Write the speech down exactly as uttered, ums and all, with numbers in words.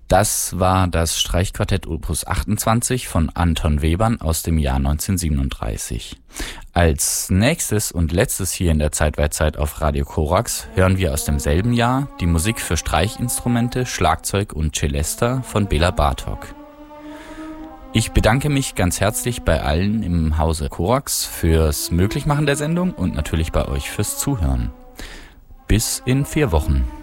Das war das Streichquartett Opus achtundzwanzig von Anton Webern aus dem Jahr neunzehnhundertsiebenunddreißig. Als nächstes und letztes hier in der Zeitweitzeit auf Radio Korax hören wir aus demselben Jahr die Musik für Streichinstrumente, Schlagzeug und Celesta von Bela Bartok. Ich bedanke mich ganz herzlich bei allen im Hause Korax fürs Möglichmachen der Sendung und natürlich bei euch fürs Zuhören. Bis in vier Wochen.